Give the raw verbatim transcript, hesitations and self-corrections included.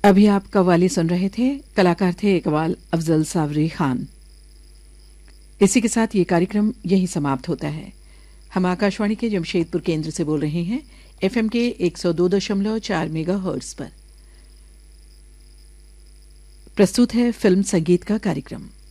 अभी आप कव्वाली सुन रहे थे। कलाकार थे इकबाल अफजल सावरी खान। इसी के साथ ये कार्यक्रम यहीं समाप्त होता है। हम आकाशवाणी के जमशेदपुर केंद्र से बोल रहे हैं, एफएम के एक सौ दो दशमलव चार मेगाहर्ट्ज पर। प्रस्तुत है फिल्म संगीत का कार्यक्रम।